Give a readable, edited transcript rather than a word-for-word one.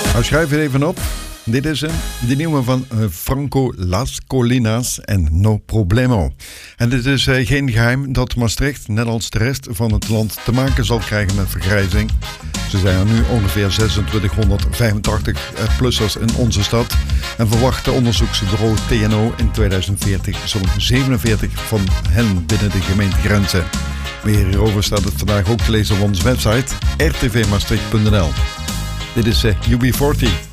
Nou, schrijf het even op. Dit is hem, de nieuwe van Franco Las Colinas en No Problemo. En het is geen geheim dat Maastricht, net als de rest van het land, te maken zal krijgen met vergrijzing. Ze zijn er nu ongeveer 2685-plussers in onze stad. En verwacht de onderzoeksbureau TNO in 2040 zo'n 47 van hen binnen de gemeentegrenzen. Meer hierover staat het vandaag ook te lezen op onze website rtvmaastricht.nl. Dit is UB40.